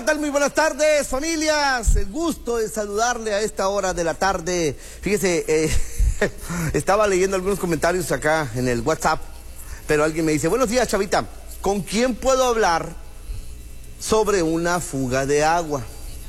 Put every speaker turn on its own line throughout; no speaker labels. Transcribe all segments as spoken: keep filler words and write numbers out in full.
¿qué tal? Muy buenas tardes, familias. El gusto de saludarle a esta hora de la tarde. Fíjese, eh, estaba leyendo algunos comentarios acá en el WhatsApp, pero alguien me dice, buenos días, Chavita, ¿con quién puedo hablar sobre una fuga de agua?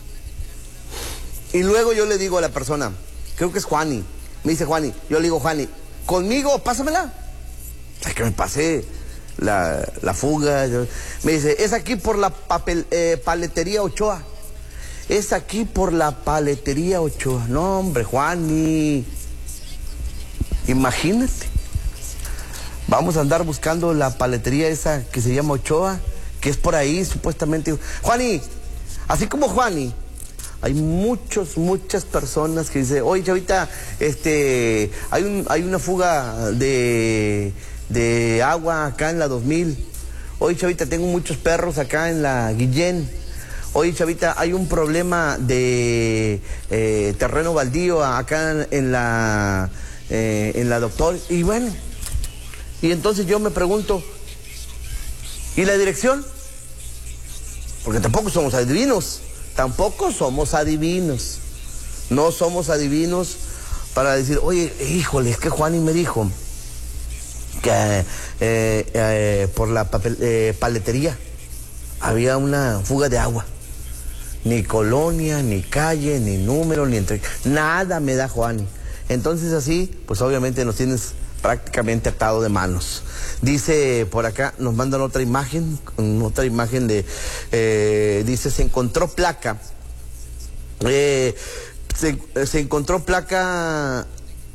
Y luego yo le digo a la persona, creo que es Juani, me dice Juani, yo le digo, Juani, ¿conmigo? Pásamela. Es que me pasé la, la fuga. Yo, me dice, es aquí por la papel, eh, paletería Ochoa. Es aquí por la paletería Ochoa. No, hombre, Juani. Imagínate. Vamos a andar buscando la paletería esa que se llama Ochoa, que es por ahí, supuestamente. Juani, así como Juani, hay muchos, muchas personas que dicen, oye, Chavita, este, hay, un, hay una fuga de, de agua acá en la dos mil. Oye, Chavita, tengo muchos perros acá en la Guillén. Oye, Chavita, hay un problema de eh, terreno baldío acá en la, eh, en la Doctor. Y bueno, y entonces yo me pregunto, ¿y la dirección? Porque tampoco somos adivinos. Tampoco somos adivinos. No somos adivinos para decir, oye, híjole, es que Juani me dijo que eh, eh, por la papel, eh, paletería había una fuga de agua. Ni colonia, ni calle, ni número, ni entre... Nada me da Juani. Entonces así, pues obviamente nos tienes prácticamente atado de manos. Dice por acá, nos mandan otra imagen, otra imagen de, eh, dice, se encontró placa, eh, se, se encontró placa,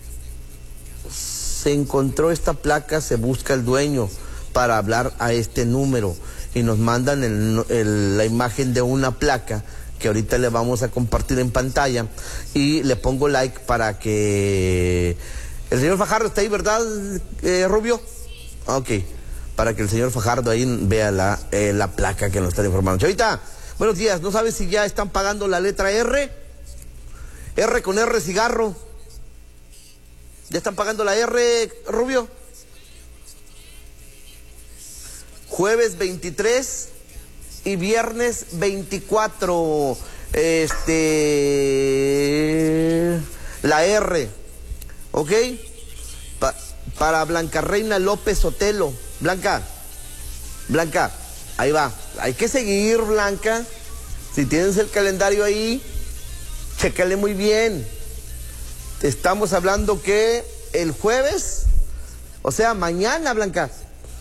se encontró esta placa, se busca el dueño para hablar a este número y nos mandan el, el, la imagen de una placa que ahorita le vamos a compartir en pantalla y le pongo like para que... El señor Fajardo está ahí, ¿verdad, eh, Rubio? Ok, para que el señor Fajardo ahí vea la, eh, la placa que nos está informando. Chavita, buenos días, ¿no sabes si ya están pagando la letra R? R con R, cigarro. ¿Ya están pagando la R, Rubio? Jueves veintitrés y viernes veinticuatro. Este... La R. ¿Ok? Pa para Blanca Reina López Sotelo. Blanca, Blanca, ahí va. Hay que seguir, Blanca. Si tienes el calendario ahí, chécale muy bien. Te estamos hablando que el jueves, o sea, mañana, Blanca.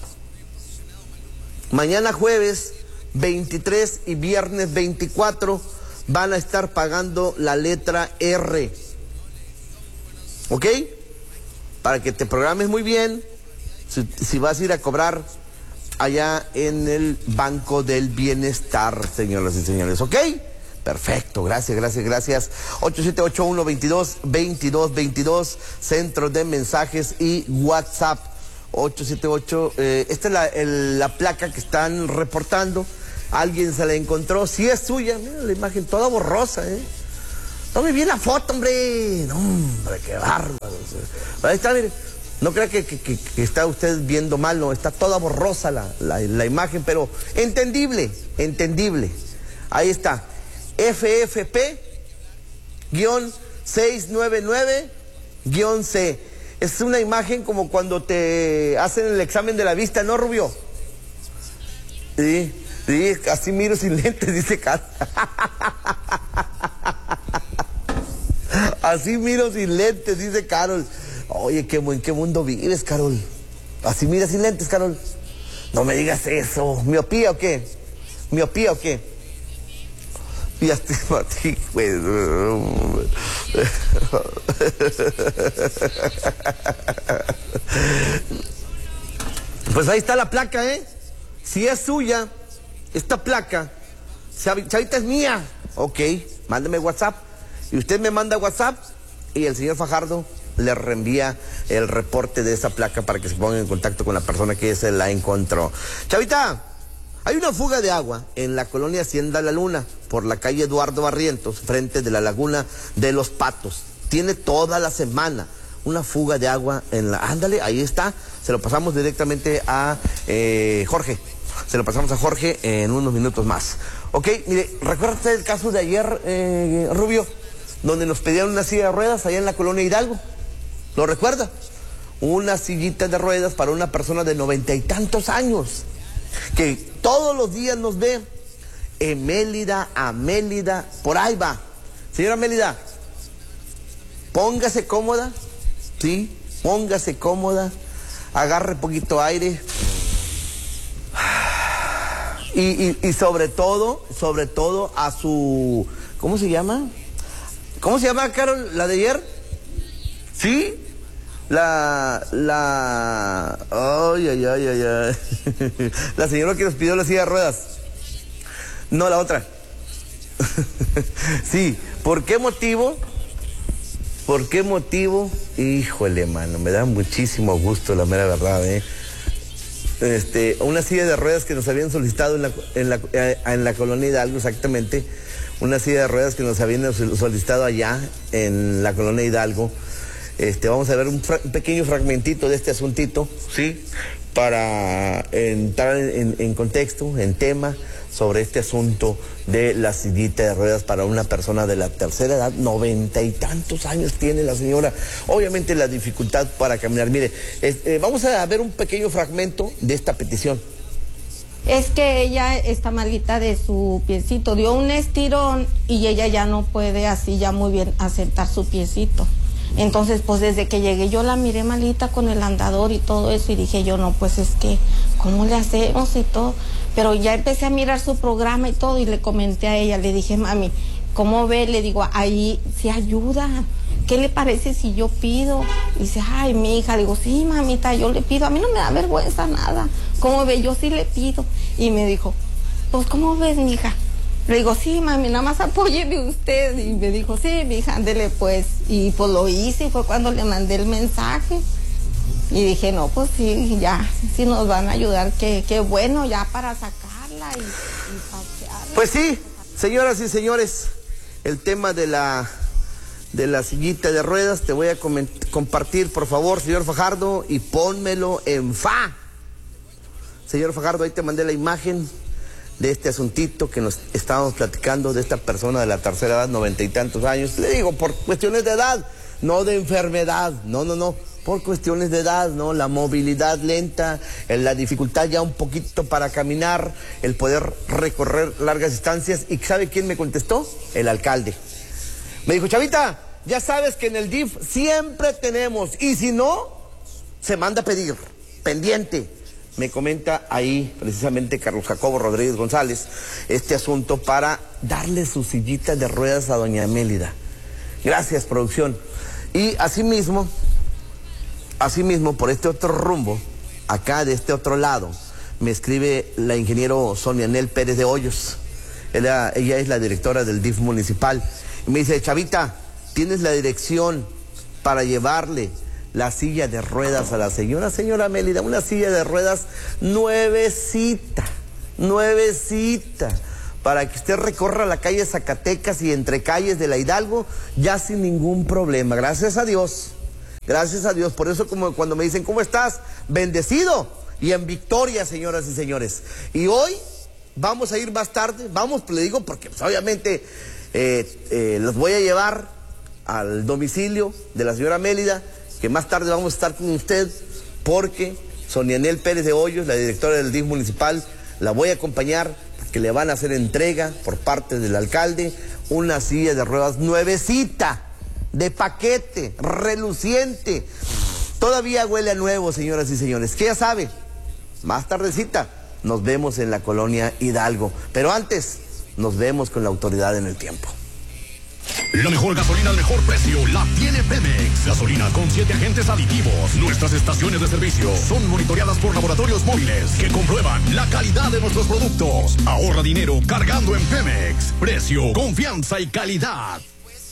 Mañana jueves veintitrés y viernes veinticuatro van a estar pagando la letra R. ¿Ok? Para que te programes muy bien si, si vas a ir a cobrar allá en el Banco del Bienestar, señoras y señores. ¿Ok? Perfecto, gracias, gracias, gracias. ocho siete ocho, uno dos dos, veintidós veintidós, centro de mensajes y WhatsApp. ocho siete ocho, eh, esta es la, el, la placa que están reportando. Alguien se la encontró, si es suya, mira la imagen toda borrosa, ¿eh? Tome bien la foto, hombre. No, hombre, qué bárbaro. Ahí está, mire. No crea que, que, que, que está usted viendo mal, no. Está toda borrosa la, la, la imagen, pero entendible, entendible. Ahí está. F F P seiscientos noventa y nueve C. Es una imagen como cuando te hacen el examen de la vista, ¿no, Rubio? Sí, sí, así miro sin lentes, dice Carlos. Así miro sin lentes, dice Carol. Oye, qué, ¿en qué mundo vives, Carol? Así miras sin lentes, Carol. No me digas eso. ¿Miopía o qué? ¿Miopía o qué? Y astigmatismo, pues. Pues ahí está la placa, ¿eh? Si es suya, esta placa, Chavita es mía. Ok, mándeme WhatsApp. Y usted me manda WhatsApp y el señor Fajardo le reenvía el reporte de esa placa para que se ponga en contacto con la persona que se la encontró. Chavita, hay una fuga de agua en la colonia Hacienda La Luna, por la calle Eduardo Barrientos, frente de la laguna de Los Patos. Tiene toda la semana una fuga de agua en la... Ándale, ahí está. Se lo pasamos directamente a eh, Jorge. Se lo pasamos a Jorge en unos minutos más. Ok, mire, ¿recuerda usted el caso de ayer, eh, Rubio? Donde nos pedían una silla de ruedas allá en la colonia Hidalgo. ¿Lo recuerda? Una sillita de ruedas para una persona de noventa y tantos años, que todos los días nos ve. Emélida, Amélida, por ahí va. Señora Amélida, póngase cómoda, ¿sí? Póngase cómoda, agarre poquito aire. Y, y, y sobre todo, sobre todo a su... ¿Cómo se llama? ¿Cómo se llama, Carol, la de ayer? ¿Sí? La... La... Ay, ay, ay, ay, ay. La señora que nos pidió la silla de ruedas. No, la otra. Sí, ¿por qué motivo? ¿Por qué motivo? Híjole, mano, me da muchísimo gusto, la mera verdad, ¿eh? Este, una silla de ruedas que nos habían solicitado en la, en la, en la colonia Hidalgo, exactamente. Una silla de ruedas que nos habían solicitado allá en la colonia Hidalgo. Este, vamos a ver un, un pequeño fragmentito de este asuntito, ¿sí? Para entrar en, en contexto, en tema, sobre este asunto de la sillita de ruedas para una persona de la tercera edad. Noventa y tantos años tiene la señora. Obviamente la dificultad para caminar. Mire, es, eh, vamos a ver un pequeño fragmento de esta petición.
Es que ella está malita de su piecito, dio un estirón y ella ya no puede así ya muy bien asentar su piecito. Entonces, pues desde que llegué yo la miré malita con el andador y todo eso y dije yo, no, pues es que, ¿cómo le hacemos y todo? Pero ya empecé a mirar su programa y todo y le comenté a ella, le dije, mami, ¿cómo ve? Le digo, ahí sí ayuda. ¿Qué le parece si yo pido? Y dice, ay, mi hija. Digo, sí, mamita, yo le pido. A mí no me da vergüenza nada. ¿Cómo ve? Yo sí le pido. Y me dijo, pues, ¿cómo ves, mi hija? Le digo, sí, mami, nada más apóyeme usted. Y me dijo, sí, mi hija, ándele pues. Y pues lo hice y fue cuando le mandé el mensaje. Y dije, no, pues sí, ya, sí nos van a ayudar. Qué, qué bueno, ya para sacarla y, y pasearla.
Pues sí, señoras y señores, el tema de la... de la sillita de ruedas, te voy a compartir, por favor, señor Fajardo, y pónmelo en fa. Señor Fajardo, ahí te mandé la imagen de este asuntito que nos estábamos platicando, de esta persona de la tercera edad, noventa y tantos años. Le digo, por cuestiones de edad, no de enfermedad, no, no, no, por cuestiones de edad, ¿no? La movilidad lenta, la dificultad ya un poquito para caminar, el poder recorrer largas distancias. ¿Y sabe quién me contestó? El alcalde. Me dijo, Chavita, ya sabes que en el D I F siempre tenemos, y si no, se manda a pedir, pendiente. Me comenta ahí precisamente Carlos Jacobo Rodríguez González este asunto para darle su sillita de ruedas a doña Amélida. Gracias, producción. Y asimismo, asimismo, por este otro rumbo, acá de este otro lado, me escribe la ingeniero Sonia Nel Pérez de Hoyos. Ella, ella es la directora del D I F municipal. Me dice, Chavita, ¿tienes la dirección para llevarle la silla de ruedas a la señora? Señora Mélida, una silla de ruedas nuevecita, nuevecita, para que usted recorra la calle Zacatecas y entre calles de la Hidalgo ya sin ningún problema. Gracias a Dios, gracias a Dios. Por eso como cuando me dicen, ¿cómo estás? Bendecido y en victoria, señoras y señores. Y hoy vamos a ir más tarde, vamos, le digo, porque pues, obviamente... Eh, eh, los voy a llevar al domicilio de la señora Mélida, que más tarde vamos a estar con usted, porque Sonia Nel Pérez de Hoyos, la directora del D I F municipal, la voy a acompañar, porque le van a hacer entrega por parte del alcalde una silla de ruedas nuevecita, de paquete, reluciente. Todavía huele a nuevo, señoras y señores. ¿Qué ya sabe? Más tardecita nos vemos en la colonia Hidalgo, pero antes... nos vemos con la autoridad en el tiempo.
La mejor gasolina al mejor precio la tiene Pemex. Gasolina con siete agentes aditivos. Nuestras estaciones de servicio son monitoreadas por laboratorios móviles que comprueban la calidad de nuestros productos. Ahorra dinero cargando en Pemex. Precio, confianza y calidad.